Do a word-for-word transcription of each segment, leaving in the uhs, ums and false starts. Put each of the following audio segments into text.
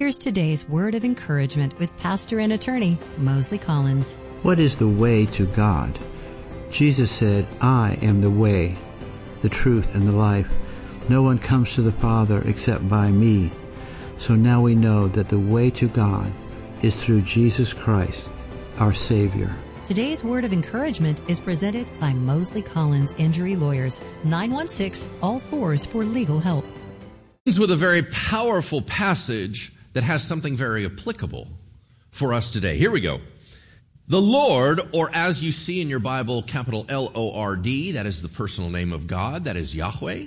Here's today's word of encouragement with pastor and attorney Mosley Collins. What is the way to God? Jesus said, I am the way, the truth, and the life. No one comes to the Father except by me. So now we know that the way to God is through Jesus Christ, our Savior. Today's word of encouragement is presented by Mosley Collins Injury Lawyers, nine one six, all fours for legal help. With a very powerful passage that has something very applicable for us today. Here we go. The Lord, or as you see in your Bible, capital L O R D, that is the personal name of God, that is Yahweh.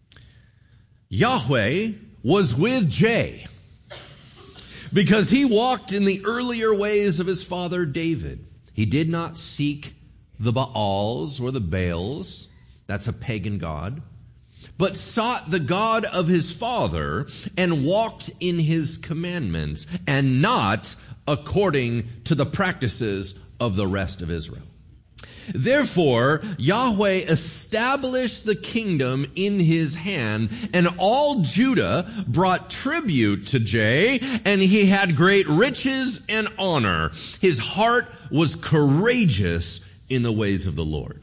Yahweh was with Jay because he walked in the earlier ways of his father David. He did not seek the Baals or the Baals, that's a pagan god, but sought the God of his father and walked in his commandments and not according to the practices of the rest of Israel. Therefore, Yahweh established the kingdom in his hand, and all Judah brought tribute to Jay, and he had great riches and honor. His heart was courageous in the ways of the Lord.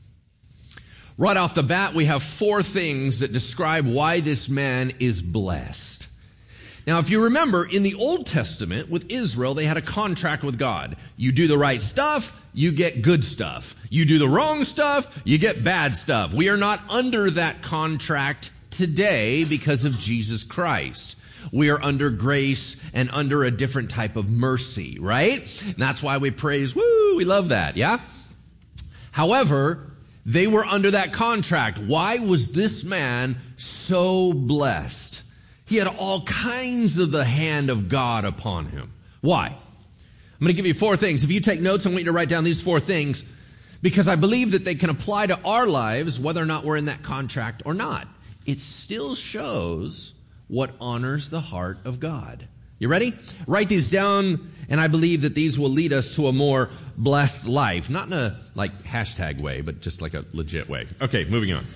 Right off the bat, we have four things that describe why this man is blessed. Now, if you remember, in the Old Testament with Israel, they had a contract with God. You do the right stuff, you get good stuff. You do the wrong stuff, you get bad stuff. We are not under that contract today because of Jesus Christ. We are under grace and under a different type of mercy, right? And that's why we praise, woo, we love that, yeah? However, they were under that contract. Why was this man so blessed? He had all kinds of the hand of God upon him. Why? I'm going to give you four things. If you take notes, I want you to write down these four things because I believe that they can apply to our lives whether or not we're in that contract or not. It still shows what honors the heart of God. You ready? Write these down, and I believe that these will lead us to a more blessed life. Not in a like hashtag way, but just like a legit way. Okay, moving on.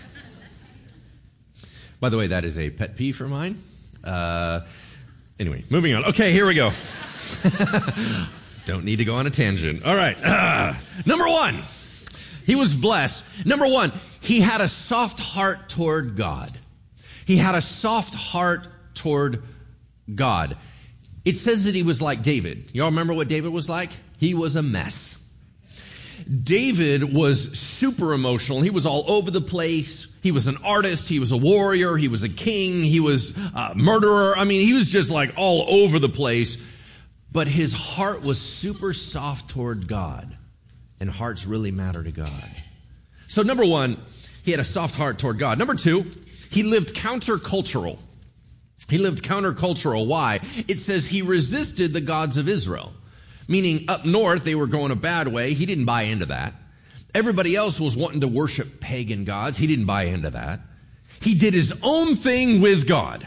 By the way, that is a pet peeve for mine. Uh, anyway, moving on. Okay, here we go. Don't need to go on a tangent. All right. Uh, number one, he was blessed. Number one, he had a soft heart toward God. He had a soft heart toward God. It says that he was like David. Y'all remember what David was like? He was a mess. David was super emotional. He was all over the place. He was an artist. He was a warrior. He was a king. He was a murderer. I mean, he was just like all over the place. But his heart was super soft toward God. And hearts really matter to God. So number one, he had a soft heart toward God. Number two, he lived countercultural. He lived countercultural. Why? It says he resisted the gods of Israel. Meaning up north, they were going a bad way. He didn't buy into that. Everybody else was wanting to worship pagan gods. He didn't buy into that. He did his own thing with God.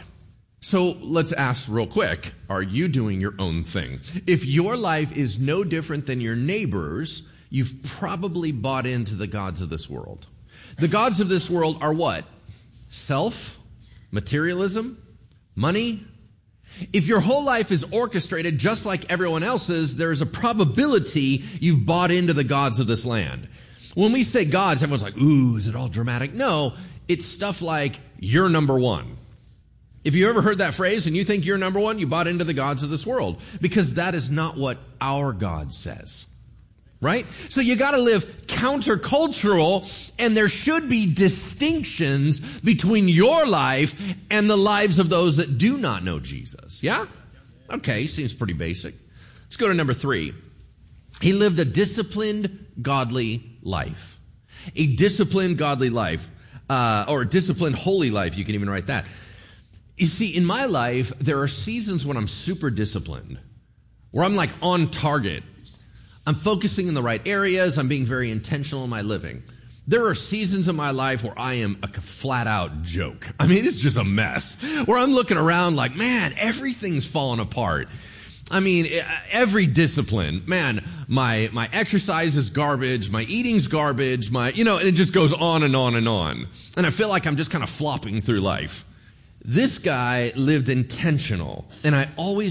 So let's ask real quick, are you doing your own thing? If your life is no different than your neighbor's, you've probably bought into the gods of this world. The gods of this world are what? Self, materialism, money. If your whole life is orchestrated just like everyone else's, there is a probability you've bought into the gods of this land. When we say gods, everyone's like, ooh, is it all dramatic? No, it's stuff like, you're number one. If you ever heard that phrase and you think you're number one, you bought into the gods of this world. Because that is not what our God says. Right? So you gotta live countercultural, and there should be distinctions between your life and the lives of those that do not know Jesus. Yeah? Okay, seems pretty basic. Let's go to number three. He lived a disciplined, godly life. A disciplined, godly life. Uh, or a disciplined, holy life. You can even write that. You see, in my life, there are seasons when I'm super disciplined. Where I'm like on target. I'm focusing in the right areas. I'm being very intentional in my living. There are seasons in my life where I am a flat out joke. I mean, it's just a mess. Where I'm looking around like, man, everything's falling apart. I mean, every discipline, man, my, my exercise is garbage, my eating's garbage, my, you know, and it just goes on and on and on. And I feel like I'm just kind of flopping through life. This guy lived intentional, and I always